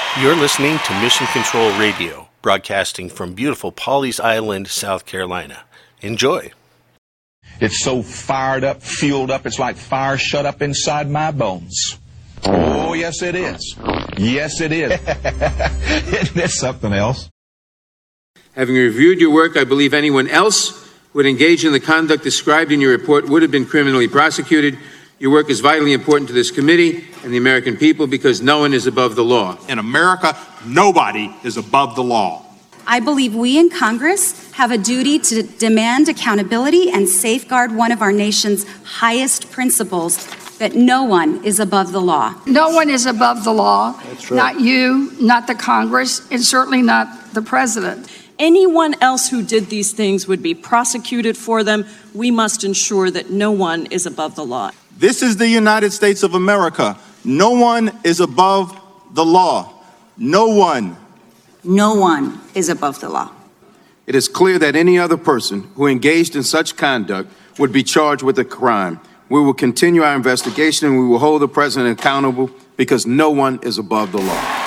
You're listening to Mission Control Radio, broadcasting from beautiful Pawleys Island, South Carolina. Enjoy. It's so fired up, fueled up, it's like fire shut up inside my bones. Oh, yes, it is. Yes, it is. Isn't this something else? Having reviewed your work, I believe anyone else who would engage in the conduct described in your report would have been criminally prosecuted. Your work is vitally important to this committee and the American people because no one is above the law. In America, nobody is above the law. I believe we in Congress have a duty to demand accountability and safeguard one of our nation's highest principles, that no one is above the law. No one is above the law. That's right. Not you, not the Congress, and certainly not the president. Anyone else who did these things would be prosecuted for them. We must ensure that no one is above the law. This is the United States of America. No one is above the law. No one. No one is above the law. It is clear that any other person who engaged in such conduct would be charged with a crime. We will continue our investigation and we will hold the president accountable because no one is above the law.